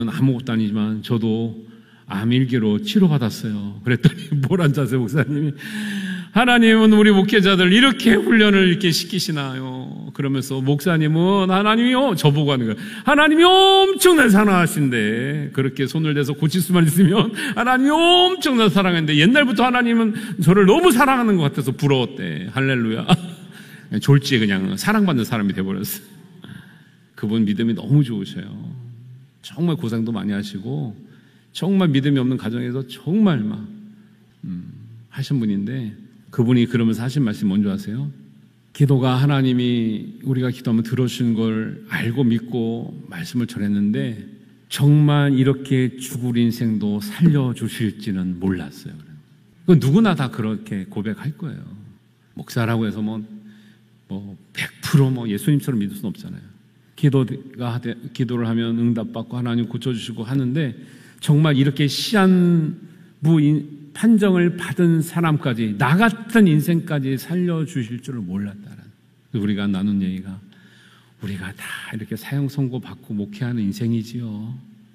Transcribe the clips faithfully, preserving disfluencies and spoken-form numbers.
아무것도 아니지만 저도 암 일기로 치료받았어요. 그랬더니 뭐란 자세 목사님이, 하나님은 우리 목회자들 이렇게 훈련을 이렇게 시키시나요? 그러면서 목사님은 하나님이요, 저보고 하는 거예요. 하나님이 엄청난 사랑하신데, 그렇게 손을 대서 고칠 수만 있으면 하나님이 엄청난 사랑하는데, 옛날부터 하나님은 저를 너무 사랑하는 것 같아서 부러웠대. 할렐루야. 졸지에 그냥 사랑받는 사람이 돼버렸어요. 그분 믿음이 너무 좋으셔요. 정말 고생도 많이 하시고 정말 믿음이 없는 가정에서 정말 막 음, 하신 분인데, 그분이 그러면서 하신 말씀이 뭔지 아세요? 기도가 하나님이 우리가 기도하면 들어주는 걸 알고 믿고 말씀을 전했는데 정말 이렇게 죽을 인생도 살려주실지는 몰랐어요. 그건 누구나 다 그렇게 고백할 거예요. 목사라고 해서 뭐, 뭐 백 퍼센트 뭐 예수님처럼 믿을 수는 없잖아요. 기도가 하되, 기도를 하면 응답받고 하나님 고쳐주시고 하는데, 정말 이렇게 시한부 판정을 받은 사람까지, 나 같은 인생까지 살려주실 줄을 몰랐다는, 우리가 나눈 얘기가, 우리가 다 이렇게 사형 선고 받고 목회하는 인생이지요.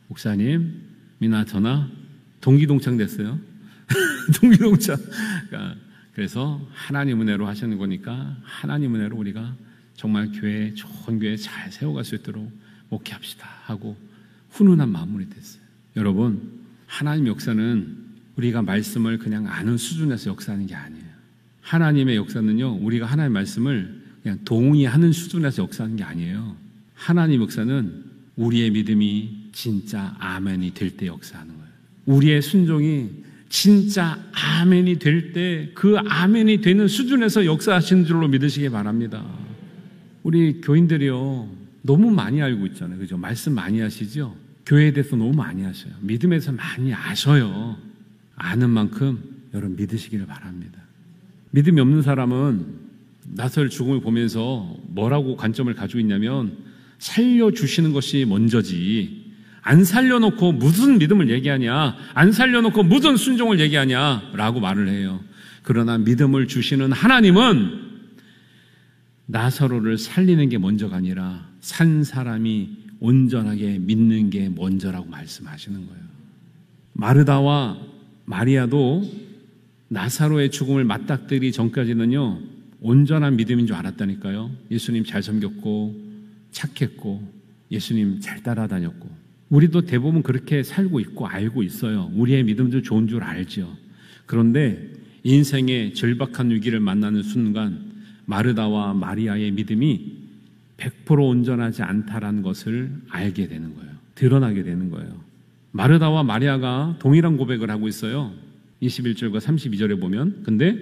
목사님이나 저나 동기동창 됐어요. 동기동창. 그러니까 그래서 하나님 은혜로 하시는 거니까 하나님 은혜로 우리가 정말 교회, 좋은 교회 잘 세워갈 수 있도록 목회합시다 하고 훈훈한 마무리 됐어요. 여러분, 하나님 역사는 우리가 말씀을 그냥 아는 수준에서 역사하는 게 아니에요. 하나님의 역사는요, 우리가 하나님의 말씀을 그냥 동의하는 수준에서 역사하는 게 아니에요. 하나님 역사는 우리의 믿음이 진짜 아멘이 될 때 역사하는 거예요. 우리의 순종이 진짜 아멘이 될 때 그 아멘이 되는 수준에서 역사하시는 줄로 믿으시기 바랍니다. 우리 교인들이요, 너무 많이 알고 있잖아요. 그죠? 말씀 많이 하시죠? 교회에 대해서 너무 많이 하셔요. 믿음에 대해서 많이 아셔요. 아는 만큼 여러분 믿으시기를 바랍니다. 믿음이 없는 사람은 나설 죽음을 보면서 뭐라고 관점을 가지고 있냐면, 살려주시는 것이 먼저지, 안 살려놓고 무슨 믿음을 얘기하냐, 안 살려놓고 무슨 순종을 얘기하냐 라고 말을 해요. 그러나 믿음을 주시는 하나님은 나사로를 살리는 게 먼저가 아니라 산 사람이 온전하게 믿는 게 먼저라고 말씀하시는 거예요. 마르다와 마리아도 나사로의 죽음을 맞닥뜨리기 전까지는요, 온전한 믿음인 줄 알았다니까요. 예수님 잘 섬겼고 착했고 예수님 잘 따라다녔고. 우리도 대부분 그렇게 살고 있고 알고 있어요. 우리의 믿음도 좋은 줄 알죠. 그런데 인생의 절박한 위기를 만나는 순간 마르다와 마리아의 믿음이 백 퍼센트 온전하지 않다라는 것을 알게 되는 거예요. 드러나게 되는 거예요. 마르다와 마리아가 동일한 고백을 하고 있어요. 이십일 절과 삼십이 절에 보면. 근데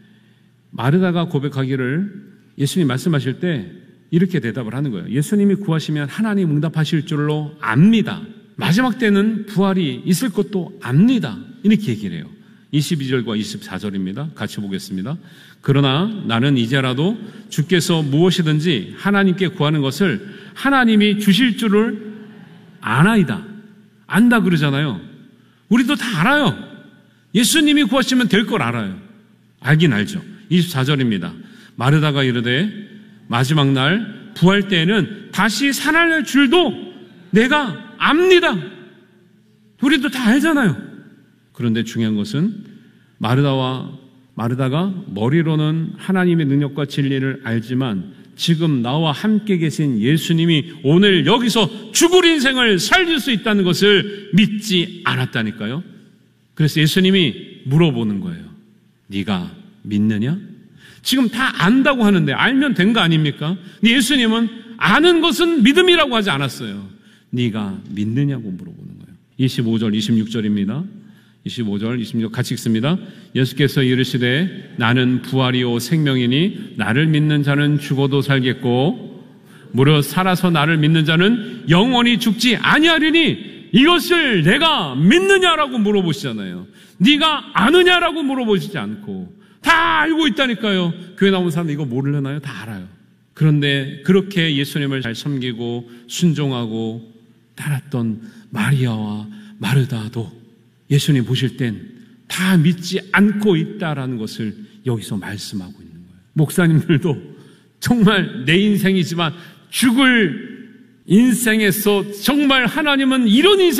마르다가 고백하기를, 예수님 말씀하실 때 이렇게 대답을 하는 거예요. 예수님이 구하시면 하나님 응답하실 줄로 압니다. 마지막 때는 부활이 있을 것도 압니다. 이렇게 얘기를 해요. 이십이 절과 이십사 절입니다. 같이 보겠습니다. 그러나 나는 이제라도 주께서 무엇이든지 하나님께 구하는 것을 하나님이 주실 줄을 아나이다. 안다 그러잖아요. 우리도 다 알아요. 예수님이 구하시면 될 걸 알아요. 알긴 알죠. 이십사 절입니다. 마르다가 이르되 마지막 날 부활 때에는 다시 살아날 줄도 내가 압니다. 우리도 다 알잖아요. 그런데 중요한 것은 마르다와 마르다가 머리로는 하나님의 능력과 진리를 알지만 지금 나와 함께 계신 예수님이 오늘 여기서 죽을 인생을 살릴 수 있다는 것을 믿지 않았다니까요. 그래서 예수님이 물어보는 거예요. 네가 믿느냐? 지금 다 안다고 하는데 알면 된 거 아닙니까? 예수님은 아는 것은 믿음이라고 하지 않았어요. 네가 믿느냐고 물어보는 거예요. 이십오 절, 이십육 절입니다. 이십오 절, 이십육 절 같이 읽습니다. 예수께서 이르시되 나는 부활이요 생명이니 나를 믿는 자는 죽어도 살겠고 무릇 살아서 나를 믿는 자는 영원히 죽지 아니하리니 이것을 내가 믿느냐라고 물어보시잖아요. 네가 아느냐라고 물어보시지 않고 다 알고 있다니까요. 교회 나온 사람 이거 모르려나요? 다 알아요. 그런데 그렇게 예수님을 잘 섬기고 순종하고 따랐던 마리아와 마르다도 예수님 보실 땐 다 믿지 않고 있다라는 것을 여기서 말씀하고 있는 거예요. 목사님들도 정말 내 인생이지만 죽을 인생에서 정말 하나님은 이런 인생